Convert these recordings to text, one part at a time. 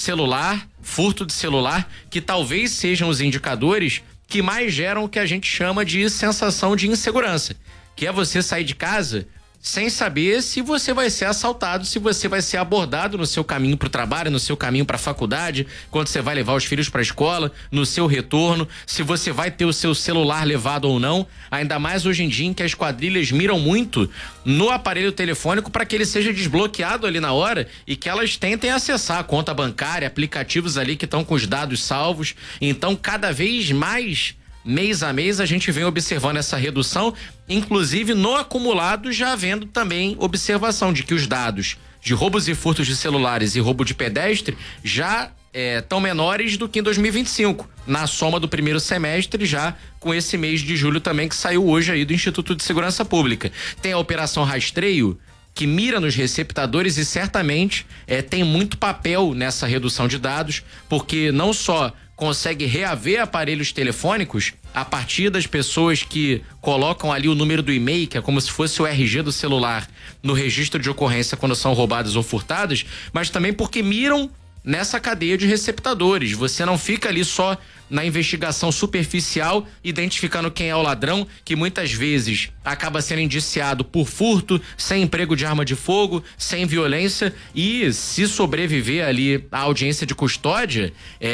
celular, furto de celular, que talvez sejam os indicadores que mais geram o que a gente chama de sensação de insegurança, que é você sair de casa sem saber se você vai ser assaltado, se você vai ser abordado no seu caminho para o trabalho, no seu caminho para a faculdade, quando você vai levar os filhos para a escola, no seu retorno, se você vai ter o seu celular levado ou não, ainda mais hoje em dia em que as quadrilhas miram muito no aparelho telefônico para que ele seja desbloqueado ali na hora e que elas tentem acessar a conta bancária, aplicativos ali que estão com os dados salvos. Então, cada vez mais, mês a mês, a gente vem observando essa redução, inclusive no acumulado já havendo também observação de que os dados de roubos e furtos de celulares e roubo de pedestre já estão menores do que em 2025, na soma do primeiro semestre, já com esse mês de julho também que saiu hoje aí do Instituto de Segurança Pública. Tem a Operação Rastreio, que mira nos receptadores e certamente tem muito papel nessa redução de dados, porque não só consegue reaver aparelhos telefônicos a partir das pessoas que colocam ali o número do e-mail, que é como se fosse o RG do celular, no registro de ocorrência quando são roubadas ou furtadas, mas também porque miram nessa cadeia de receptadores. Você não fica ali só na investigação superficial, identificando quem é o ladrão, que muitas vezes acaba sendo indiciado por furto, sem emprego de arma de fogo, sem violência, e se sobreviver ali à audiência de custódia,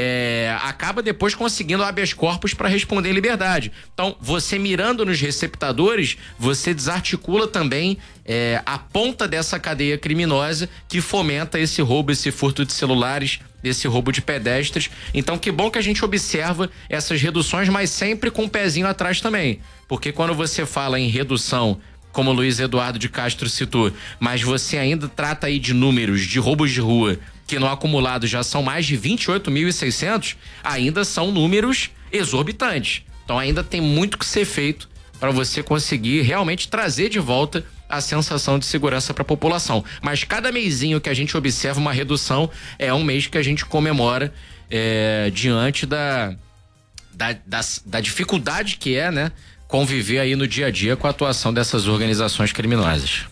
acaba depois conseguindo habeas corpus para responder em liberdade. Então, você mirando nos receptadores, você desarticula também a ponta dessa cadeia criminosa que fomenta esse roubo, esse furto de celulares, desse roubo de pedestres. Então, que bom que a gente observa essas reduções, mas sempre com um pezinho atrás também. Porque quando você fala em redução, como o Luiz Eduardo de Castro citou, mas você ainda trata aí de números de roubos de rua, que no acumulado já são mais de 28.600, ainda são números exorbitantes. Então, ainda tem muito que ser feito para você conseguir realmente trazer de volta a sensação de segurança para a população. Mas cada mesinho que a gente observa uma redução é um mês que a gente comemora diante da dificuldade que é, né, conviver aí no dia a dia com a atuação dessas organizações criminosas.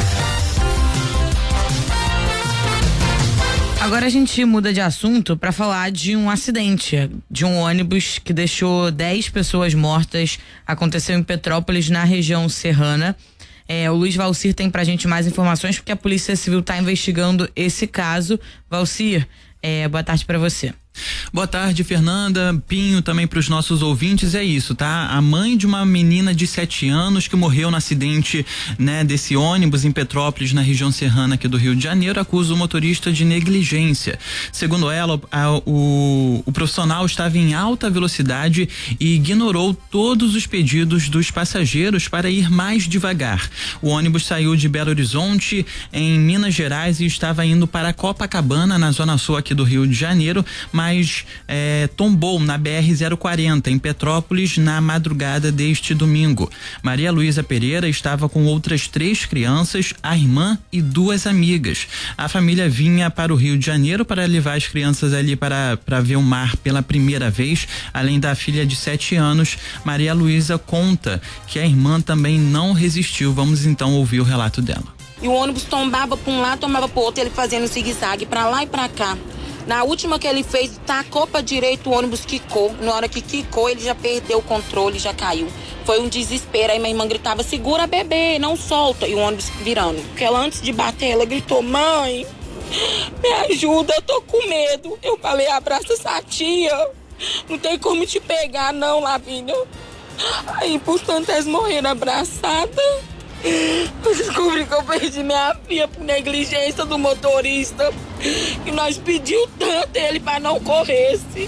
Agora a gente muda de assunto para falar de um acidente de um ônibus que deixou 10 pessoas mortas. Aconteceu em Petrópolis, na região serrana. O Luiz Valcir tem pra gente mais informações, porque a Polícia Civil está investigando esse caso. Valcir, boa tarde para você. Boa tarde, Fernanda, Pinho, também para os nossos ouvintes. É isso, tá? A mãe de uma menina de 7 anos que morreu no acidente, né, desse ônibus em Petrópolis, na região serrana aqui do Rio de Janeiro, acusa o motorista de negligência. Segundo ela, o profissional estava em alta velocidade e ignorou todos os pedidos dos passageiros para ir mais devagar. O ônibus saiu de Belo Horizonte, em Minas Gerais, e estava indo para Copacabana, na zona sul aqui do Rio de Janeiro, mas tombou na BR-040 em Petrópolis na madrugada deste domingo. Maria Luísa Pereira estava com outras 3 crianças, a irmã e 2 amigas. A família vinha para o Rio de Janeiro para levar as crianças ali para ver o mar pela primeira vez, além da filha de 7 anos. Maria Luísa conta que a irmã também não resistiu. Vamos então ouvir o relato dela. E o ônibus tombava para um lado, tombava para o outro, ele fazendo zigue-zague para lá e para cá. Na última que ele fez, tacou para direita, o ônibus quicou. Na hora que quicou, ele já perdeu o controle, já caiu. Foi um desespero. Aí minha irmã gritava, segura bebê, não solta. E o ônibus virando. Porque ela, antes de bater, ela gritou, mãe, me ajuda, eu tô com medo. Eu falei, abraça essa tia. Não tem como te pegar, não, Lavínia. Aí, por tanto, eles morreram abraçadas. Eu descobri que eu perdi minha filha por negligência do motorista. E nós pedimos tanto ele para não corresse.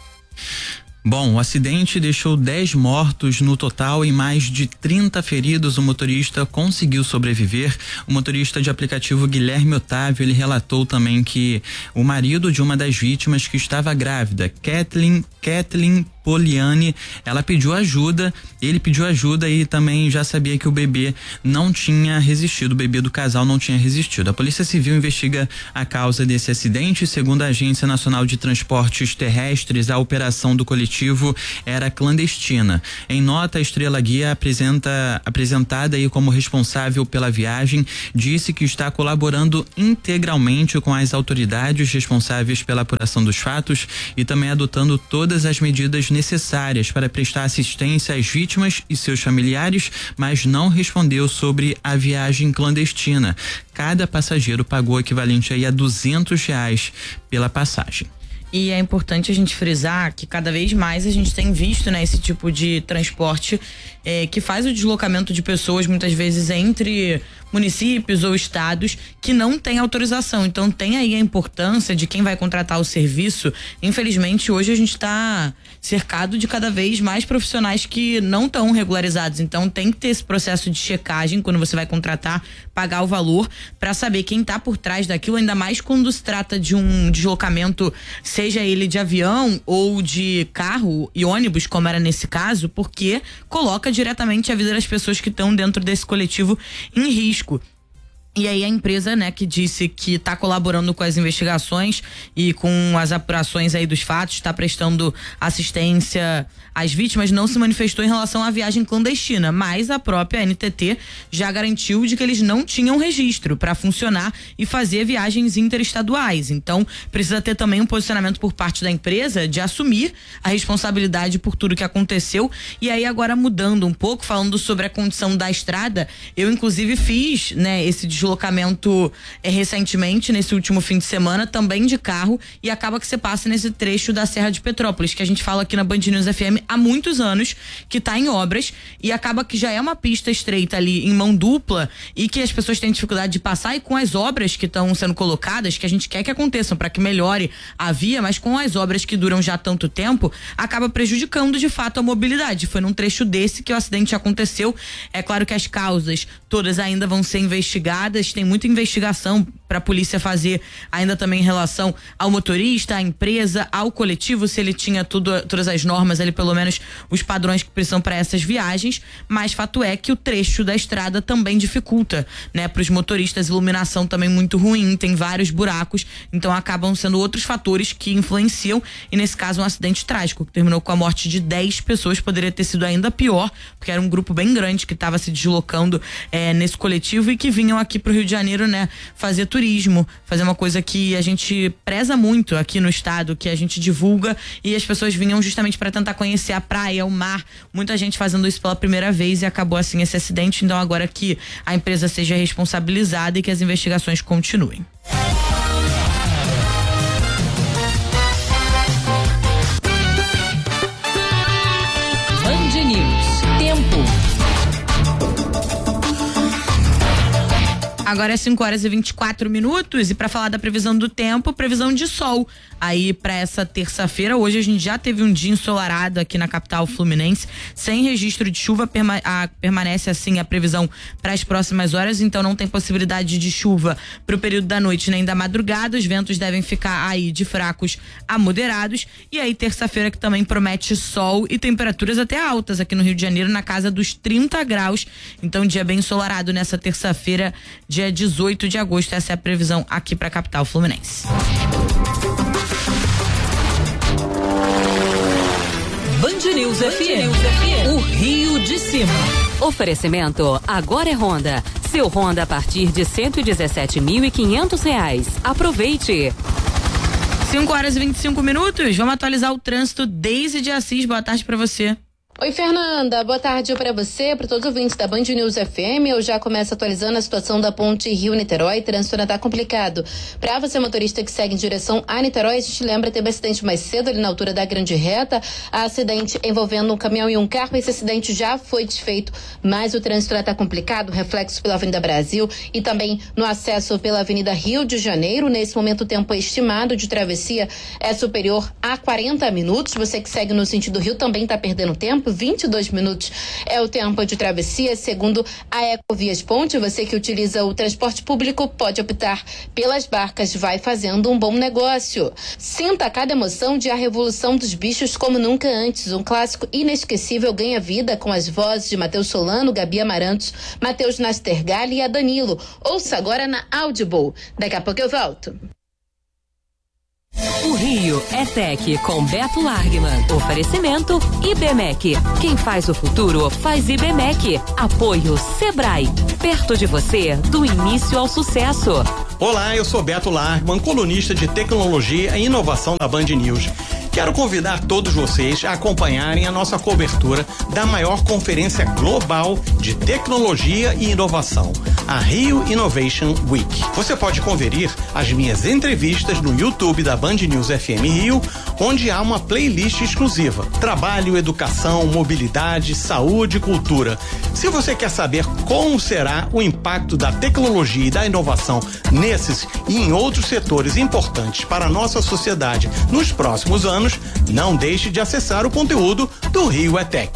Bom, o acidente deixou 10 mortos no total e mais de 30 feridos. O motorista conseguiu sobreviver. O motorista de aplicativo Guilherme Otávio, ele relatou também que o marido de uma das vítimas, que estava grávida, Kathleen Poliani, ela pediu ajuda, ele pediu ajuda e também já sabia que o bebê não tinha resistido, o bebê do casal não tinha resistido. A Polícia Civil investiga a causa desse acidente. Segundo a Agência Nacional de Transportes Terrestres, a operação do coletivo coletivo era clandestina. Em nota, a Estrela Guia apresentada aí como responsável pela viagem, disse que está colaborando integralmente com as autoridades responsáveis pela apuração dos fatos e também adotando todas as medidas necessárias para prestar assistência às vítimas e seus familiares, mas não respondeu sobre a viagem clandestina. Cada passageiro pagou equivalente aí a R$200 pela passagem. E é importante a gente frisar que cada vez mais a gente tem visto, né, esse tipo de transporte que faz o deslocamento de pessoas muitas vezes entre municípios ou estados que não tem autorização. Então tem aí a importância de quem vai contratar o serviço. Infelizmente hoje a gente está cercado de cada vez mais profissionais que não estão regularizados. Então tem que ter esse processo de checagem quando você vai contratar, pagar o valor para saber quem está por trás daquilo, ainda mais quando se trata de um deslocamento, seja ele de avião ou de carro e ônibus, como era nesse caso, porque coloca diretamente a vida das pessoas que estão dentro desse coletivo em risco. E aí a empresa, né, que disse que está colaborando com as investigações e com as apurações aí dos fatos, está prestando assistência às vítimas, não se manifestou em relação à viagem clandestina, mas a própria NTT já garantiu de que eles não tinham registro para funcionar e fazer viagens interestaduais. Então precisa ter também um posicionamento por parte da empresa de assumir a responsabilidade por tudo que aconteceu. E aí agora mudando um pouco, falando sobre a condição da estrada, eu inclusive fiz, né, esse deslocamento recentemente, nesse último fim de semana, também de carro, e acaba que você passa nesse trecho da Serra de Petrópolis, que a gente fala aqui na Band News FM há muitos anos, que tá em obras, e acaba que já é uma pista estreita ali em mão dupla e que as pessoas têm dificuldade de passar, e com as obras que estão sendo colocadas, que a gente quer que aconteçam para que melhore a via, mas com as obras que duram já tanto tempo, acaba prejudicando de fato a mobilidade. Foi num trecho desse que o acidente aconteceu. É claro que as causas todas ainda vão ser investigadas, tem muita investigação para a polícia fazer ainda também em relação ao motorista, à empresa, ao coletivo, se ele tinha todas as normas ali, pelo menos os padrões que precisam para essas viagens, mas fato é que o trecho da estrada também dificulta, né, para os motoristas, iluminação também muito ruim, tem vários buracos, então acabam sendo outros fatores que influenciam, e nesse caso um acidente trágico que terminou com a morte de 10 pessoas, poderia ter sido ainda pior, porque era um grupo bem grande que estava se deslocando nesse coletivo e que vinham aqui pro Rio de Janeiro, né, fazer turismo, fazer uma coisa que a gente preza muito aqui no estado, que a gente divulga, e as pessoas vinham justamente para tentar conhecer a praia, o mar, muita gente fazendo isso pela primeira vez, e acabou assim esse acidente. Então agora que a empresa seja responsabilizada e que as investigações continuem. Band News. Tempo. Agora é 5h24, e para falar da previsão do tempo, previsão de sol aí para essa terça-feira. Hoje a gente já teve um dia ensolarado aqui na capital fluminense, sem registro de chuva, permanece assim a previsão para as próximas horas, então não tem possibilidade de chuva para o período da noite nem da madrugada. Os ventos devem ficar aí de fracos a moderados, e aí terça-feira que também promete sol e temperaturas até altas aqui no Rio de Janeiro, na casa dos 30 graus, então dia bem ensolarado nessa terça-feira, dia 18 de agosto. Essa é a previsão aqui para a capital fluminense. Band News FM. O Rio de Cima. Oferecimento Agora é Honda. Seu Honda a partir de R$117.500. Aproveite. 5h25. Vamos atualizar o trânsito. Deise de Assis, boa tarde para você. Oi, Fernanda, boa tarde para você, para todos os ouvintes da Band News FM. Eu já começo atualizando a situação da ponte Rio-Niterói. Trânsito ainda tá complicado. Para você, motorista que segue em direção a Niterói, a gente lembra, teve acidente mais cedo ali na altura da Grande Reta, acidente envolvendo um caminhão e um carro. Esse acidente já foi desfeito, mas o trânsito ainda tá complicado, reflexo pela Avenida Brasil e também no acesso pela Avenida Rio de Janeiro. Nesse momento, o tempo estimado de travessia é superior a 40 minutos. Você que segue no sentido Rio também tá perdendo tempo. 22 minutos é o tempo de travessia, segundo a Ecovias Ponte. Você que utiliza o transporte público pode optar pelas barcas, vai fazendo um bom negócio. Sinta cada emoção de A Revolução dos Bichos como nunca antes. Um clássico inesquecível ganha vida com as vozes de Matheus Solano, Gabi Amarantos, Matheus Nastergalli e a Danilo. Ouça agora na Audible. Daqui a pouco eu volto. O Rio é Tech com Beto Largman. Oferecimento IBMEC. Quem faz o futuro faz IBMEC. Apoio Sebrae. Perto de você, do início ao sucesso. Olá, eu sou Beto Largman, colunista de tecnologia e inovação da Band News. Quero convidar todos vocês a acompanharem a nossa cobertura da maior conferência global de tecnologia e inovação, a Rio Innovation Week. Você pode conferir as minhas entrevistas no YouTube da Band News FM Rio, onde há uma playlist exclusiva: trabalho, educação, mobilidade, saúde e cultura. Se você quer saber como será o impacto da tecnologia e da inovação nesses e em outros setores importantes para a nossa sociedade nos próximos anos, não deixe de acessar o conteúdo do Rio Tech.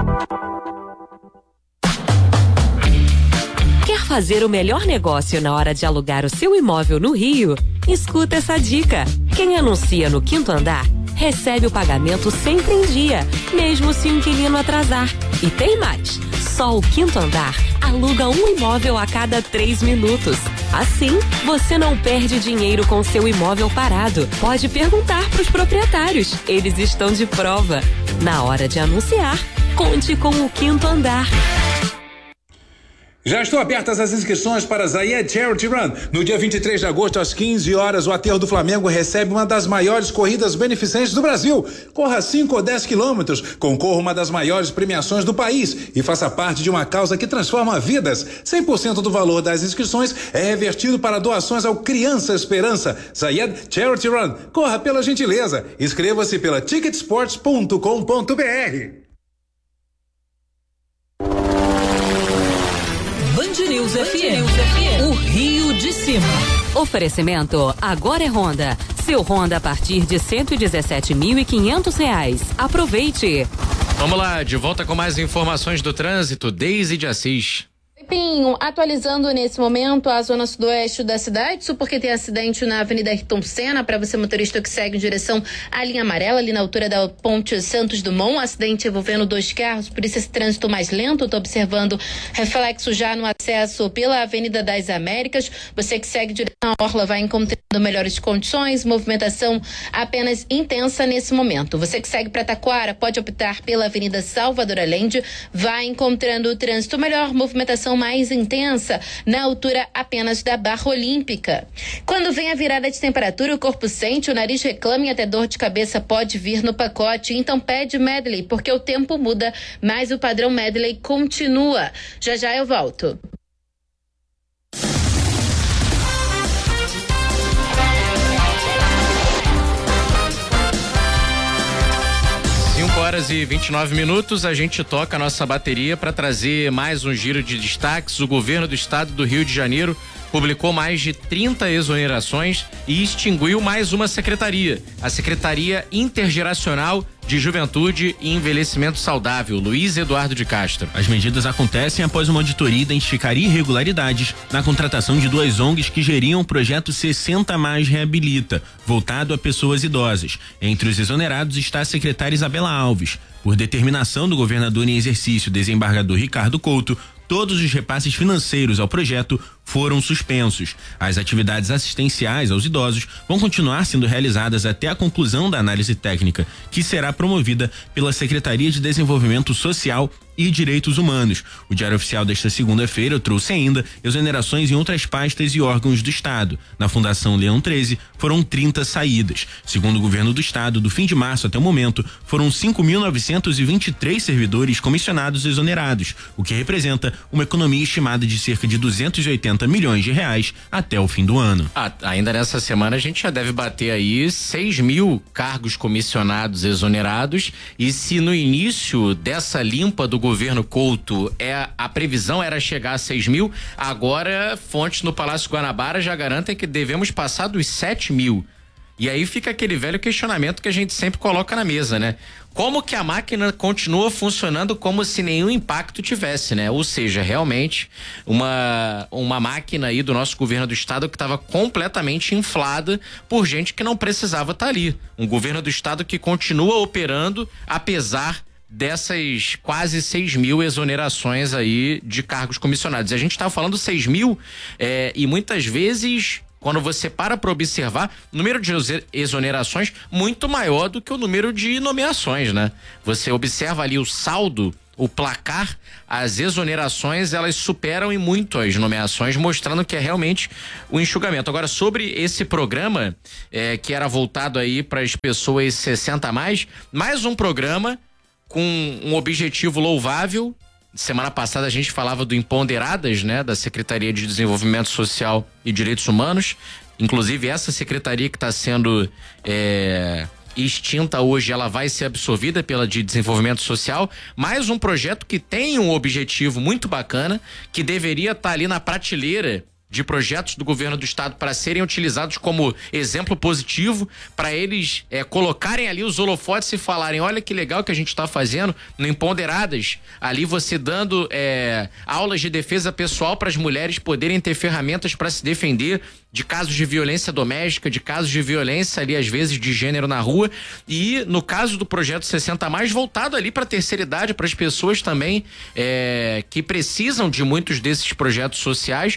Quer fazer o melhor negócio na hora de alugar o seu imóvel no Rio? Escuta essa dica. Quem anuncia no 5º andar recebe o pagamento sempre em dia, mesmo se o inquilino atrasar. E tem mais. Só o 5º andar aluga um imóvel a cada 3 minutos. Assim, você não perde dinheiro com seu imóvel parado. Pode perguntar para os proprietários. Eles estão de prova. Na hora de anunciar, conte com o 5º andar. Já estão abertas as inscrições para a Zayed Charity Run. No dia 23 de agosto, às 15 horas, o Aterro do Flamengo recebe uma das maiores corridas beneficentes do Brasil. Corra 5 ou 10 quilômetros, concorra uma das maiores premiações do país e faça parte de uma causa que transforma vidas. 100% do valor das inscrições é revertido para doações ao Criança Esperança. Zayed Charity Run. Corra pela gentileza. Inscreva-se pela ticketsports.com.br. Band News FM. O Rio de Cima. Oferecimento Agora é Honda. Seu Honda a partir de R$117.500. Aproveite. Vamos lá, de volta com mais informações do trânsito. Deise de Assis. Pinho, atualizando nesse momento a zona sudoeste da cidade, isso porque tem acidente na Avenida Ayrton Senna, para você motorista que segue em direção à linha amarela, ali na altura da Ponte Santos Dumont, acidente envolvendo 2 carros, por isso esse trânsito mais lento. Estou observando reflexo já no acesso pela Avenida das Américas. Você que segue em direção à Orla vai encontrando melhores condições, movimentação apenas intensa nesse momento. Você que segue para Taquara pode optar pela Avenida Salvador Allende, vai encontrando o trânsito melhor, movimentação mais intensa na altura apenas da Barra Olímpica. Quando vem a virada de temperatura, o corpo sente, o nariz reclama e até dor de cabeça pode vir no pacote. Então pede Medley, porque o tempo muda, mas o padrão Medley continua. Já já eu volto. 5h29, a gente toca a nossa bateria para trazer mais um giro de destaques. O governo do estado do Rio de Janeiro publicou mais de 30 exonerações e extinguiu mais uma secretaria, a Secretaria Intergeracional de Juventude e Envelhecimento Saudável, Luiz Eduardo de Castro. As medidas acontecem após uma auditoria identificar irregularidades na contratação de 2 ONGs que geriam o projeto 60 Mais Reabilita, voltado a pessoas idosas. Entre os exonerados está a secretária Isabela Alves. Por determinação do governador em exercício, desembargador Ricardo Couto, todos os repasses financeiros ao projeto foram suspensos. As atividades assistenciais aos idosos vão continuar sendo realizadas até a conclusão da análise técnica, que será promovida pela Secretaria de Desenvolvimento Social e Direitos Humanos. O Diário Oficial desta segunda-feira trouxe ainda exonerações em outras pastas e órgãos do Estado. Na Fundação Leão 13 foram 30 saídas. Segundo o governo do Estado, do fim de março até o momento, foram 5.923 servidores comissionados exonerados, o que representa uma economia estimada de cerca de 280 milhões de reais até o fim do ano. Ainda nessa semana a gente já deve bater aí 6.000 cargos comissionados exonerados, e se no início dessa limpa do governo Couto a previsão era chegar a 6.000, agora fontes no Palácio Guanabara já garantem que devemos passar dos 7.000. E aí fica aquele velho questionamento que a gente sempre coloca na mesa, né? Como que a máquina continua funcionando como se nenhum impacto tivesse, né? Ou seja, realmente uma máquina aí do nosso governo do estado que estava completamente inflada por gente que não precisava estar ali. Um governo do estado que continua operando apesar dessas quase 6.000 exonerações aí de cargos comissionados. E a gente estava falando 6.000 e muitas vezes quando você para observar, o número de exonerações muito maior do que o número de nomeações, né? Você observa ali o saldo, o placar, as exonerações, elas superam em muito as nomeações, mostrando que é realmente o enxugamento. Agora, sobre esse programa, que era voltado aí para as pessoas 60 a mais um programa com um objetivo louvável. Semana passada a gente falava do Empoderadas, né? Da Secretaria de Desenvolvimento Social e Direitos Humanos. Inclusive, essa secretaria que está sendo extinta hoje, ela vai ser absorvida pela de Desenvolvimento Social. Mais um projeto que tem um objetivo muito bacana, que deveria estar ali na prateleira de projetos do governo do estado para serem utilizados como exemplo positivo, para eles colocarem ali os holofotes e falarem: olha que legal que a gente está fazendo no Empoderadas, ali você dando aulas de defesa pessoal para as mulheres poderem ter ferramentas para se defender de casos de violência doméstica, de casos de violência ali às vezes de gênero na rua, e no caso do projeto 60 mais voltado ali para a terceira idade, para as pessoas também que precisam de muitos desses projetos sociais,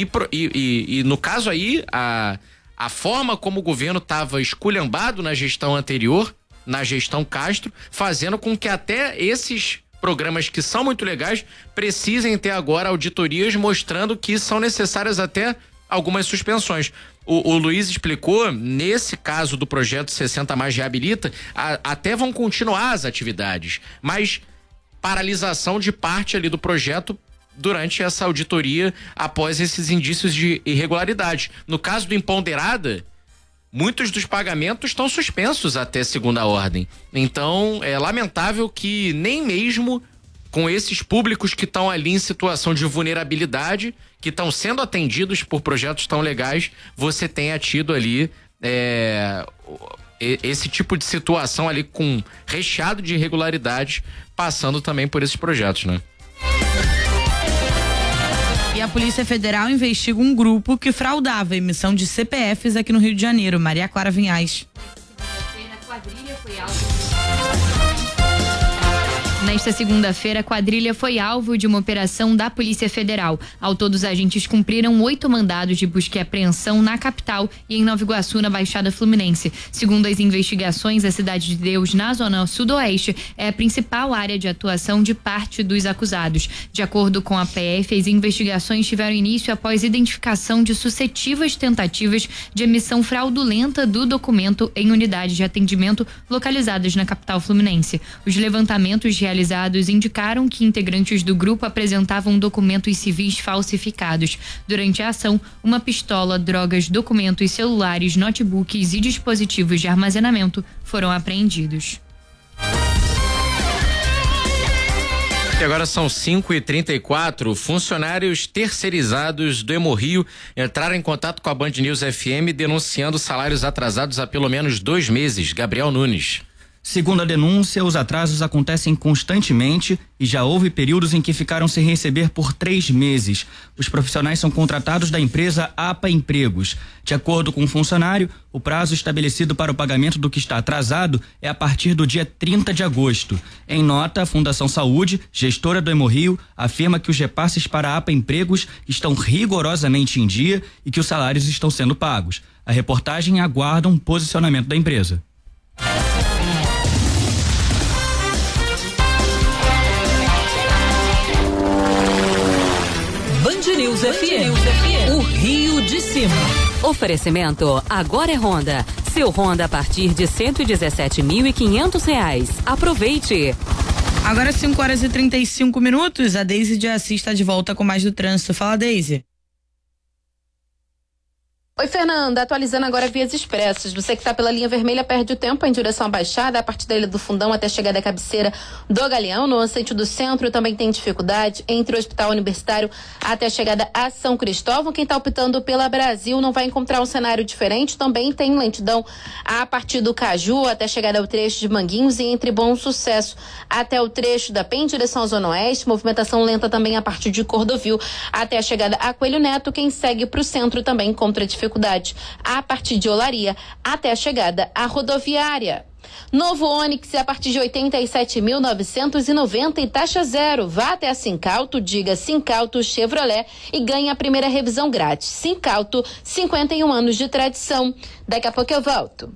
e no caso aí a forma como o governo estava esculhambado na gestão anterior, na gestão Castro, fazendo com que até esses programas que são muito legais precisem ter agora auditorias mostrando que são necessárias até algumas suspensões. O Luiz explicou, nesse caso do projeto 60 mais reabilita, até vão continuar as atividades, mas paralisação de parte ali do projeto durante essa auditoria após esses indícios de irregularidade. No caso do Empoderada, muitos dos pagamentos estão suspensos até segunda ordem. Então, é lamentável que nem mesmo com esses públicos que estão ali em situação de vulnerabilidade, que estão sendo atendidos por projetos tão legais, você tenha tido ali esse tipo de situação ali com recheado de irregularidades, passando também por esses projetos, né? E a Polícia Federal investiga um grupo que fraudava a emissão de CPFs aqui no Rio de Janeiro. Maria Clara Vinhais. Nesta segunda-feira, a quadrilha foi alvo de uma operação da Polícia Federal. Ao todo, os agentes cumpriram 8 mandados de busca e apreensão na capital e em Nova Iguaçu, na Baixada Fluminense. Segundo as investigações, a Cidade de Deus, na zona sudoeste, é a principal área de atuação de parte dos acusados. De acordo com a PF, as investigações tiveram início após identificação de sucessivas tentativas de emissão fraudulenta do documento em unidades de atendimento localizadas na capital fluminense. Os levantamentos realizados indicaram que integrantes do grupo apresentavam documentos civis falsificados. Durante a ação, uma pistola, drogas, documentos, celulares, notebooks e dispositivos de armazenamento foram apreendidos. E agora são 5h34, funcionários terceirizados do Hemorrio entraram em contato com a Band News FM denunciando salários atrasados há pelo menos 2 meses. Gabriel Nunes. Segundo a denúncia, os atrasos acontecem constantemente e já houve períodos em que ficaram sem receber por 3 meses. Os profissionais são contratados da empresa APA Empregos. De acordo com o funcionário, o prazo estabelecido para o pagamento do que está atrasado é a partir do dia 30 de agosto. Em nota, a Fundação Saúde, gestora do Hemorrio, afirma que os repasses para a APA Empregos estão rigorosamente em dia e que os salários estão sendo pagos. A reportagem aguarda um posicionamento da empresa. Band News FM, o Rio de Cima. Oferecimento, agora é Honda. Seu Honda a partir de R$117.500. Aproveite. Agora 5h35, a Deise de Assis está de volta com mais do trânsito. Fala, Deise. Oi, Fernanda, atualizando agora vias expressas. Você que está pela linha vermelha perde o tempo em direção à Baixada, a partir da Ilha do Fundão até chegar da cabeceira do Galeão. No sentido do centro também tem dificuldade entre o Hospital Universitário até a chegada a São Cristóvão. Quem está optando pela Brasil não vai encontrar um cenário diferente. Também tem lentidão a partir do Caju até a chegada ao trecho de Manguinhos e entre Bom Sucesso até o trecho da PEN em direção à Zona Oeste. Movimentação lenta também a partir de Cordovil até a chegada a Coelho Neto. Quem segue para o centro também encontra dificuldade. dificuldade a partir de Olaria até a chegada à rodoviária. Novo Onix a partir de 87.990 e taxa zero. Vá até a Sincauto, diga Sincauto Chevrolet e ganhe a primeira revisão grátis. Sincauto, 51 anos de tradição. Daqui a pouco eu volto.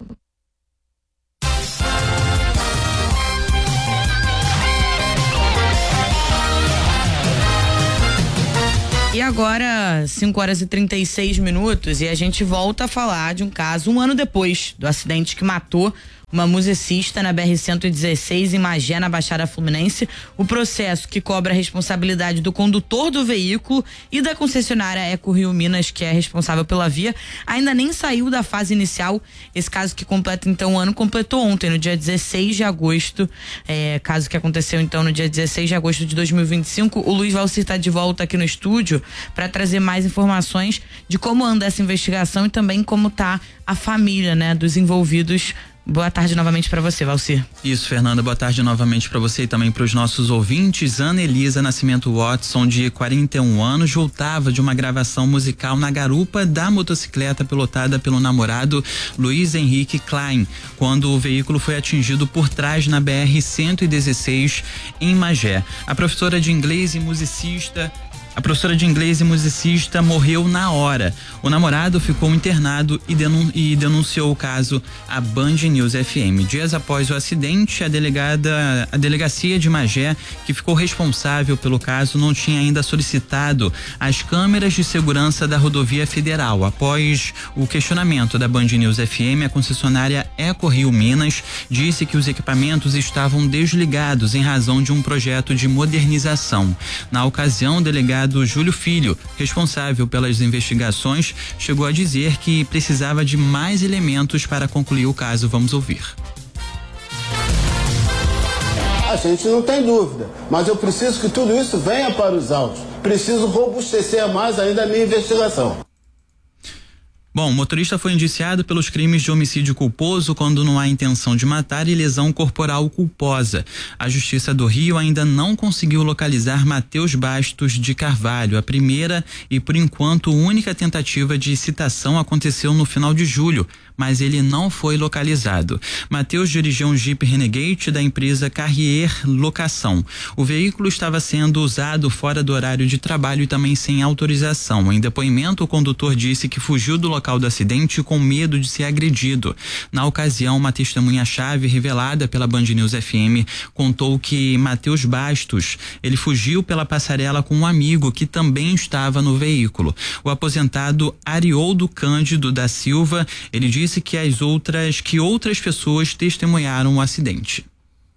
E agora, 5h36, e a gente volta a falar de um caso um ano depois do acidente que matou uma musicista na BR-116 em Magé, na Baixada Fluminense. O processo que cobra a responsabilidade do condutor do veículo e da concessionária Eco Rio Minas, que é responsável pela via, ainda nem saiu da fase inicial. Esse caso que completa então o ano, completou ontem, no dia 16 de agosto. Caso que aconteceu então no dia 16 de agosto de 2025. O Luiz Valcir está de volta aqui no estúdio para trazer mais informações de como anda essa investigação e também como tá a família, né, dos envolvidos. Boa tarde novamente para você, Valcir. Isso, Fernanda, boa tarde novamente para você e também para os nossos ouvintes. Ana Elisa Nascimento Watson, de 41 anos, voltava de uma gravação musical na garupa da motocicleta pilotada pelo namorado Luiz Henrique Klein, quando o veículo foi atingido por trás na BR-116 em Magé. A professora de inglês e musicista morreu na hora. O namorado ficou internado e denunciou o caso à Band News FM. Dias após o acidente, a delegacia de Magé, que ficou responsável pelo caso, não tinha ainda solicitado as câmeras de segurança da rodovia federal. Após o questionamento da Band News FM, a concessionária Eco Rio Minas disse que os equipamentos estavam desligados em razão de um projeto de modernização. Na ocasião, o delegado Júlio Filho, responsável pelas investigações, chegou a dizer que precisava de mais elementos para concluir o caso. Vamos ouvir. A gente não tem dúvida, mas eu preciso que tudo isso venha para os autos. Preciso robustecer mais ainda a minha investigação. Bom, o motorista foi indiciado pelos crimes de homicídio culposo quando não há intenção de matar e lesão corporal culposa. A Justiça do Rio ainda não conseguiu localizar Matheus Bastos de Carvalho. A primeira e, por enquanto, única tentativa de citação aconteceu no final de julho, mas ele não foi localizado. Matheus dirigiu um Jeep Renegade da empresa Carrier Locação. O veículo estava sendo usado fora do horário de trabalho e também sem autorização. Em depoimento, o condutor disse que fugiu do local do acidente com medo de ser agredido. Na ocasião, uma testemunha-chave revelada pela Band News FM contou que Matheus Bastos, ele fugiu pela passarela com um amigo que também estava no veículo. O aposentado Arioldo Cândido da Silva, ele disse que outras pessoas testemunharam o acidente.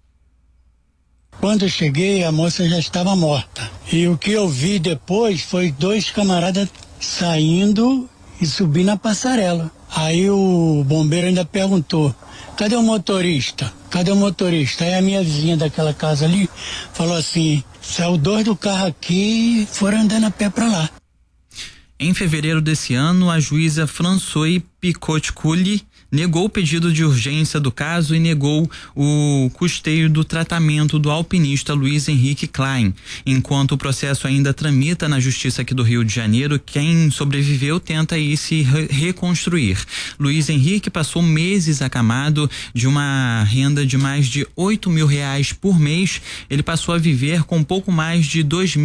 Quando eu cheguei, a moça já estava morta. E o que eu vi depois foi dois camaradas saindo e subindo a passarela. Aí o bombeiro ainda perguntou: cadê o motorista? Cadê o motorista? Aí a minha vizinha daquela casa ali falou assim: saiu dois do carro aqui e foram andando a pé pra lá. Em fevereiro desse ano, a juíza François Picot-Cully negou o pedido de urgência do caso e negou o custeio do tratamento do alpinista Luiz Henrique Klein. Enquanto o processo ainda tramita na Justiça aqui do Rio de Janeiro, quem sobreviveu tenta aí se reconstruir. Luiz Henrique passou meses acamado de uma renda de mais de R$8.000 por mês. Ele passou a viver com pouco mais de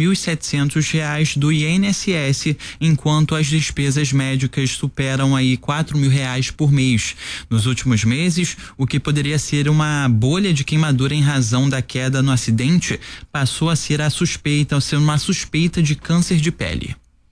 R$2.700 do INSS, enquanto as despesas médicas superam aí R$4.000 por mês. Nos últimos meses, o que poderia ser uma bolha de queimadura em razão da queda no acidente passou a ser uma suspeita de câncer de pele.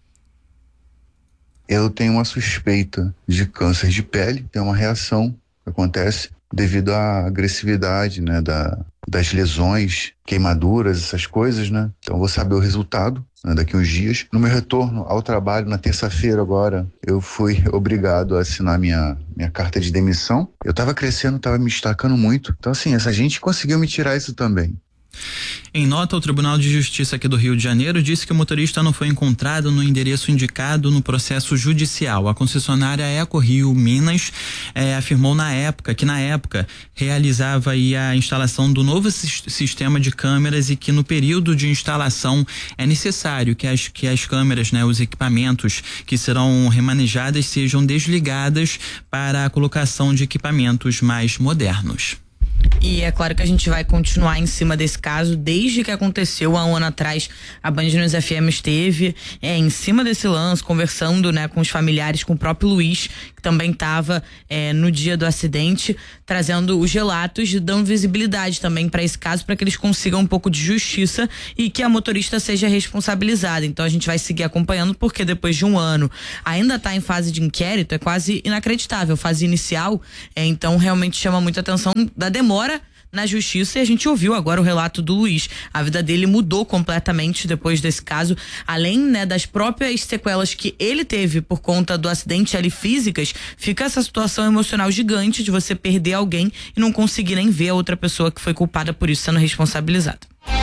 Eu tenho uma suspeita de câncer de pele, tem uma reação que acontece devido à agressividade, né, das lesões, queimaduras, essas coisas, né? Então vou saber o resultado, né, daqui uns dias. No meu retorno ao trabalho, na terça-feira agora, eu fui obrigado a assinar minha carta de demissão. Eu estava crescendo, estava me destacando muito. Então assim, essa gente conseguiu me tirar isso também. Em nota, o Tribunal de Justiça aqui do Rio de Janeiro disse que o motorista não foi encontrado no endereço indicado no processo judicial. A concessionária EcoRio Minas afirmou que na época realizava aí a instalação do novo sistema de câmeras e que no período de instalação é necessário que as câmeras, né, os equipamentos que serão remanejadas sejam desligadas para a colocação de equipamentos mais modernos. E é claro que a gente vai continuar em cima desse caso. Desde que aconteceu há um ano atrás, a Band News FM esteve em cima desse lance, conversando, né, com os familiares, com o próprio Luiz, que também estava no dia do acidente, trazendo os relatos, dando visibilidade também para esse caso, para que eles consigam um pouco de justiça e que a motorista seja responsabilizada. Então a gente vai seguir acompanhando, porque depois de um ano ainda está em fase de inquérito, é quase inacreditável, fase inicial. Então realmente chama muita atenção da demora na justiça, e a gente ouviu agora o relato do Luiz. A vida dele mudou completamente depois desse caso, além, né, das próprias sequelas que ele teve por conta do acidente ali físicas, fica essa situação emocional gigante de você perder alguém e não conseguir nem ver a outra pessoa que foi culpada por isso sendo responsabilizada.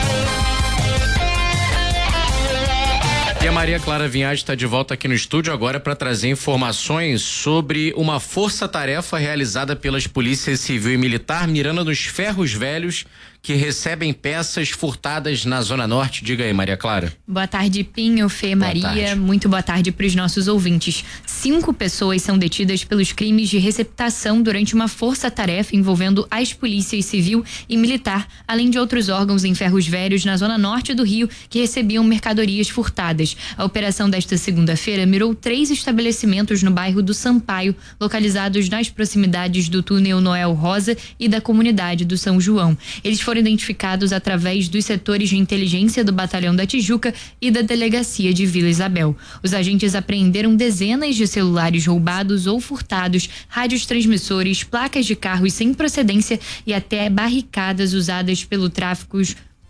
E a Maria Clara Vinhas está de volta aqui no estúdio agora para trazer informações sobre uma força-tarefa realizada pelas polícias civil e militar mirando nos ferros velhos que recebem peças furtadas na Zona Norte. Diga aí, Maria Clara. Boa tarde, Pinho, Fê, Maria. Tarde. Muito boa tarde para os nossos ouvintes. 5 pessoas são detidas pelos crimes de receptação durante uma força-tarefa envolvendo as polícias civil e militar, além de outros órgãos em ferros velhos na Zona Norte do Rio que recebiam mercadorias furtadas. A operação desta segunda-feira mirou 3 estabelecimentos no bairro do Sampaio, localizados nas proximidades do túnel Noel Rosa e da comunidade do São João. Eles foram identificados através dos setores de inteligência do Batalhão da Tijuca e da Delegacia de Vila Isabel. Os agentes apreenderam dezenas de celulares roubados ou furtados, rádios transmissores, placas de carros sem procedência e até barricadas usadas pelo tráfico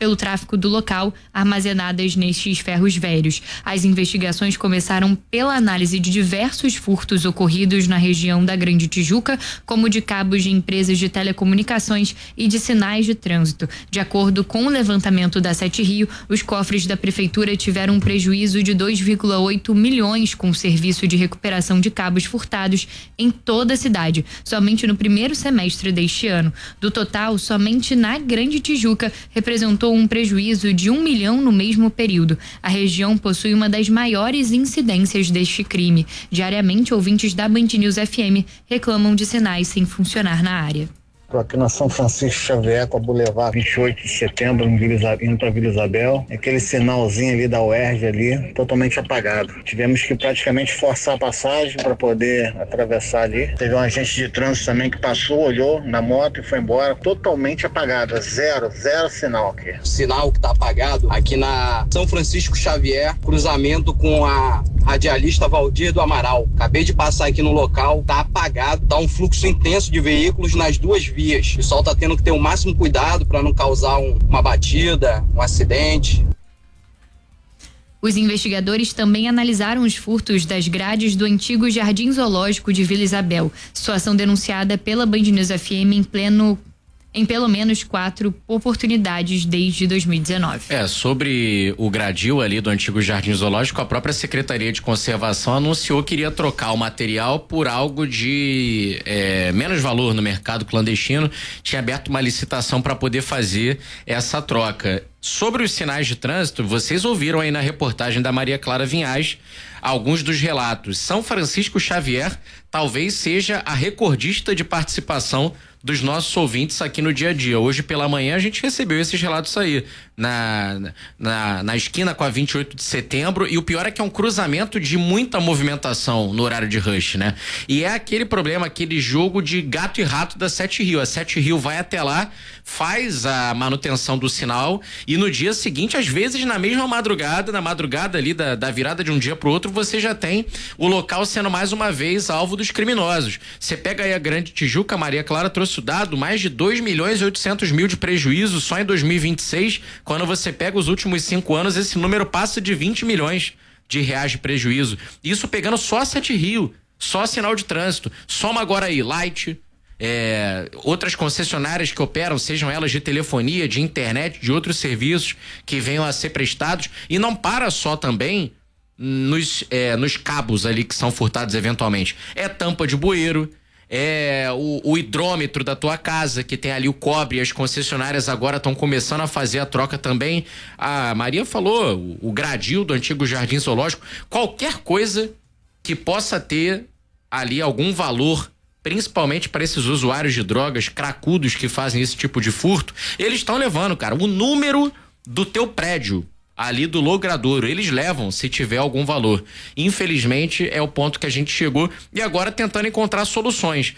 do local, armazenadas nestes ferros velhos. As investigações começaram pela análise de diversos furtos ocorridos na região da Grande Tijuca, como de cabos de empresas de telecomunicações e de sinais de trânsito. De acordo com o levantamento da Sete Rio, os cofres da prefeitura tiveram um prejuízo de 2,8 milhões com o serviço de recuperação de cabos furtados em toda a cidade, somente no primeiro semestre deste ano. Do total, somente na Grande Tijuca representou um prejuízo de 1 milhão no mesmo período. A região possui uma das maiores incidências deste crime. Diariamente, ouvintes da Band News FM reclamam de sinais sem funcionar na área. Estou aqui na São Francisco Xavier com a Boulevard 28 de setembro, indo para Vila Isabel. Aquele sinalzinho ali da UERJ ali, totalmente apagado. Tivemos que praticamente forçar a passagem para poder atravessar ali. Teve um agente de trânsito também que passou, olhou na moto e foi embora. Totalmente apagado, zero sinal aqui. Sinal que está apagado aqui na São Francisco Xavier, cruzamento com a radialista Valdir do Amaral. Acabei de passar aqui no local, tá apagado, tá um fluxo intenso de veículos nas duas vias. O pessoal tá tendo que ter o máximo cuidado para não causar uma batida, um acidente. Os investigadores também analisaram os furtos das grades do antigo Jardim Zoológico de Vila Isabel, situação denunciada pela Band News FM em pelo menos 4 oportunidades desde 2019. Sobre o gradil ali do antigo Jardim Zoológico, a própria Secretaria de Conservação anunciou que iria trocar o material por algo de menos valor no mercado clandestino. Tinha aberto uma licitação para poder fazer essa troca. Sobre os sinais de trânsito, vocês ouviram aí na reportagem da Maria Clara Vinhas alguns dos relatos. São Francisco Xavier talvez seja a recordista de participação dos nossos ouvintes aqui no dia a dia. Hoje pela manhã a gente recebeu esses relatos aí na esquina com a 28 de setembro, e o pior é que é um cruzamento de muita movimentação no horário de rush, né? E é aquele problema, aquele jogo de gato e rato da Sete Rio. A Sete Rio vai até lá, faz a manutenção do sinal e no dia seguinte, às vezes na mesma madrugada, na madrugada ali da virada de um dia pro outro, você já tem o local sendo mais uma vez alvo dos criminosos. Você pega aí a Grande Tijuca, a Maria Clara trouxe o dado, mais de 2.800.000 de prejuízo só em 2026. Quando você pega os últimos 5 anos, esse número passa de 20 milhões de reais de prejuízo. Isso pegando só a Sete Rio, só sinal de trânsito. Soma agora aí, light, outras concessionárias que operam, sejam elas de telefonia, de internet, de outros serviços que venham a ser prestados, e não para só também nos cabos ali que são furtados eventualmente. É tampa de bueiro, o hidrômetro da tua casa, que tem ali o cobre, e as concessionárias agora estão começando a fazer a troca também. A Maria falou, o gradil do antigo Jardim Zoológico, qualquer coisa que possa ter ali algum valor, principalmente para esses usuários de drogas, cracudos que fazem esse tipo de furto, eles estão levando, cara, o número do teu prédio ali do logradouro, eles levam se tiver algum valor. Infelizmente é o ponto que a gente chegou, e agora tentando encontrar soluções.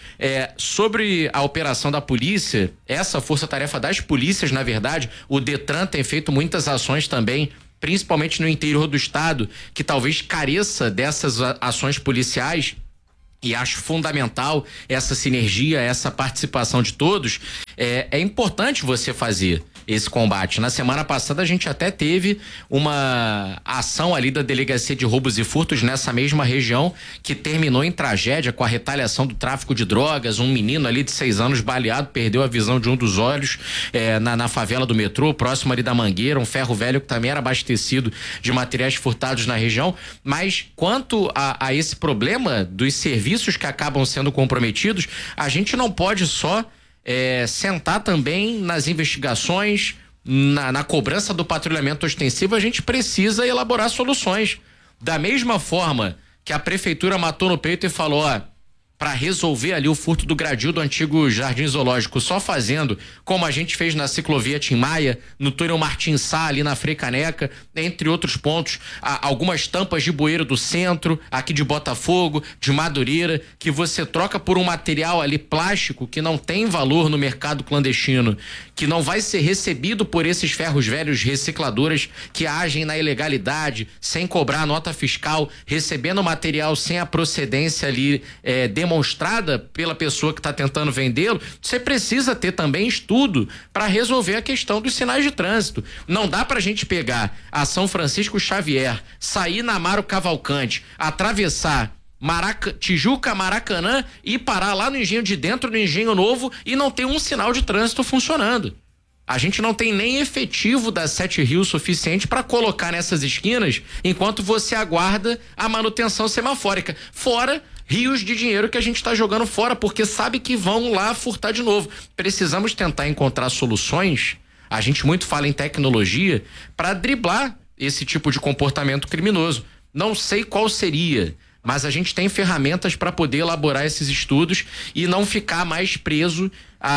Sobre a operação da polícia, essa força-tarefa das polícias, na verdade, o Detran tem feito muitas ações também, principalmente no interior do estado, que talvez careça dessas ações policiais, e acho fundamental essa sinergia, essa participação de todos. É importante você fazer esse combate. Na semana passada a gente até teve uma ação ali da Delegacia de Roubos e Furtos nessa mesma região, que terminou em tragédia com a retaliação do tráfico de drogas. Um menino ali de 6 anos baleado, perdeu a visão de um dos olhos na favela do metrô, próximo ali da Mangueira, um ferro velho que também era abastecido de materiais furtados na região. Mas quanto a esse problema dos serviços que acabam sendo comprometidos, a gente não pode só sentar também nas investigações, na cobrança do patrulhamento ostensivo. A gente precisa elaborar soluções. Da mesma forma que a prefeitura matou no peito e falou, para resolver ali o furto do gradil do antigo Jardim Zoológico, só fazendo como a gente fez na ciclovia Tim Maia, no túnel Martins Sá, ali na Frei Caneca, entre outros pontos, algumas tampas de bueiro do centro, aqui de Botafogo, de Madureira, que você troca por um material ali plástico que não tem valor no mercado clandestino, que não vai ser recebido por esses ferros velhos recicladoras que agem na ilegalidade, sem cobrar nota fiscal, recebendo material sem a procedência ali demonstrada pela pessoa que está tentando vendê-lo. Você precisa ter também estudo para resolver a questão dos sinais de trânsito. Não dá pra gente pegar a São Francisco Xavier, sair na Amaro Cavalcante, atravessar Tijuca, Maracanã e parar lá no Engenho de Dentro, no Engenho Novo, e não ter um sinal de trânsito funcionando. A gente não tem nem efetivo da 7 Rios suficiente para colocar nessas esquinas enquanto você aguarda a manutenção semafórica. Fora rios de dinheiro que a gente está jogando fora, porque sabe que vão lá furtar de novo. Precisamos tentar encontrar soluções. A gente muito fala em tecnologia para driblar esse tipo de comportamento criminoso. Não sei qual seria, mas a gente tem ferramentas para poder elaborar esses estudos e não ficar mais preso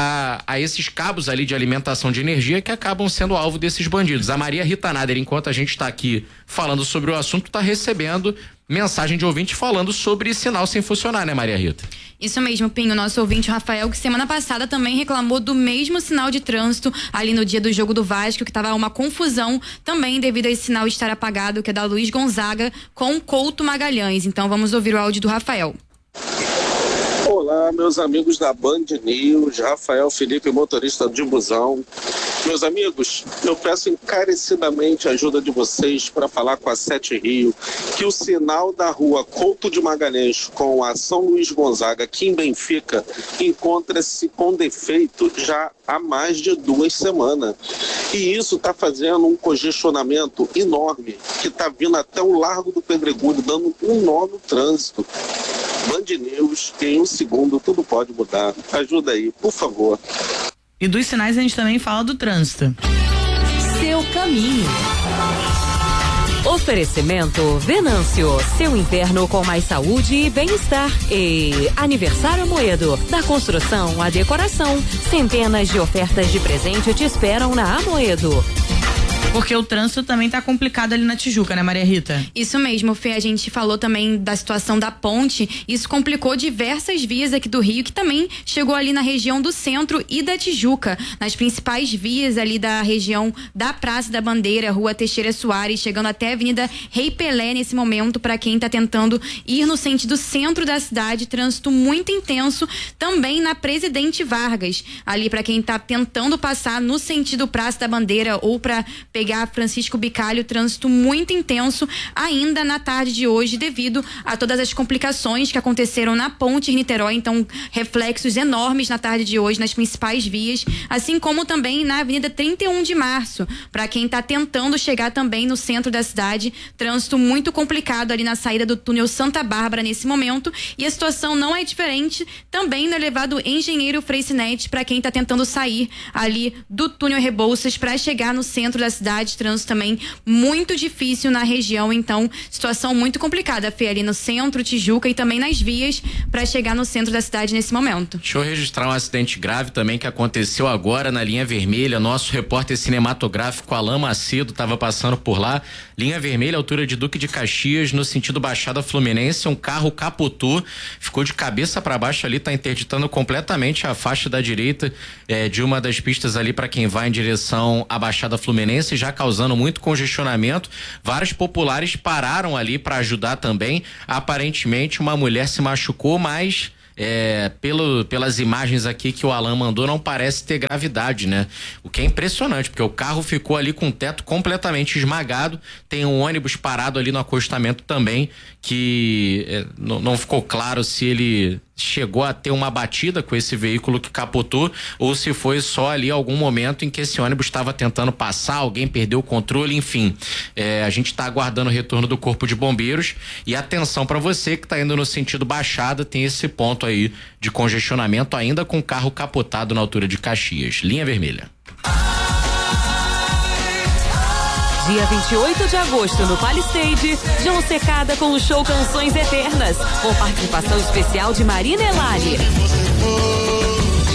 a esses cabos ali de alimentação de energia que acabam sendo alvo desses bandidos. A Maria Rita Nader, enquanto a gente está aqui falando sobre o assunto, está recebendo mensagem de ouvinte falando sobre sinal sem funcionar, né, Maria Rita? Isso mesmo, Pinho. Nosso ouvinte Rafael, que semana passada também reclamou do mesmo sinal de trânsito ali no dia do jogo do Vasco, que tava uma confusão também devido a esse sinal estar apagado, que é da Luiz Gonzaga com Couto Magalhães. Então vamos ouvir o áudio do Rafael. Olá, meus amigos da Band News, Rafael Felipe, motorista de busão. Meus amigos, eu peço encarecidamente a ajuda de vocês para falar com a 7 Rio que o sinal da rua Couto de Magalhães com a São Luís Gonzaga, aqui em Benfica, encontra-se com defeito já há mais de 2 semanas. E isso está fazendo um congestionamento enorme, que está vindo até o Largo do Pedregulho, dando um nó no trânsito. Band News, em um segundo tudo pode mudar. Ajuda aí, por favor. E dos sinais a gente também fala do trânsito. Seu caminho. Oferecimento Venâncio, seu inverno com mais saúde e bem-estar. E Aniversário Amoedo, da construção à decoração. Centenas de ofertas de presente te esperam na Amoedo. Porque o trânsito também tá complicado ali na Tijuca, né, Maria Rita? Isso mesmo, Fê. A gente falou também da situação da ponte. Isso complicou diversas vias aqui do Rio, que também chegou ali na região do centro e da Tijuca. Nas principais vias ali da região da Praça da Bandeira, Rua Teixeira Soares, chegando até a Avenida Rei Pelé nesse momento, para quem tá tentando ir no sentido centro da cidade. Trânsito muito intenso também na Presidente Vargas. Ali para quem tá tentando passar no sentido Praça da Bandeira ou para pegar pegar Francisco Bicalho, trânsito muito intenso ainda na tarde de hoje devido a todas as complicações que aconteceram na ponte Niterói, então reflexos enormes na tarde de hoje nas principais vias, assim como também na Avenida 31 de Março, para quem está tentando chegar também no centro da cidade, trânsito muito complicado ali na saída do túnel Santa Bárbara nesse momento, e a situação não é diferente também no elevado Engenheiro Freycinet para quem está tentando sair ali do túnel Rebouças para chegar no centro da cidade, trânsito também muito difícil na região, então situação muito complicada, Fê, ali no centro, Tijuca e também nas vias para chegar no centro da cidade nesse momento. Deixa eu registrar um acidente grave também que aconteceu agora na linha vermelha. Nosso repórter cinematográfico Alain Macedo estava passando por lá. Linha vermelha, altura de Duque de Caxias, no sentido Baixada Fluminense. Um carro capotou, ficou de cabeça para baixo ali, tá interditando completamente a faixa da direita de uma das pistas ali para quem vai em direção à Baixada Fluminense, já causando muito congestionamento. Vários populares pararam ali para ajudar também. Aparentemente uma mulher se machucou, mas pelas imagens aqui que o Alan mandou, não parece ter gravidade, né? O que é impressionante, porque o carro ficou ali com o teto completamente esmagado. Tem um ônibus parado ali no acostamento também, que não ficou claro se ele chegou a ter uma batida com esse veículo que capotou ou se foi só ali algum momento em que esse ônibus estava tentando passar, alguém perdeu o controle, enfim. A gente está aguardando o retorno do Corpo de Bombeiros, e atenção para você que está indo no sentido Baixada, tem esse ponto aí de congestionamento ainda com o carro capotado na altura de Caxias. Linha vermelha. Dia 28 de agosto, no Palisade, João Secada com o show Canções Eternas, com participação especial de Marina Elali.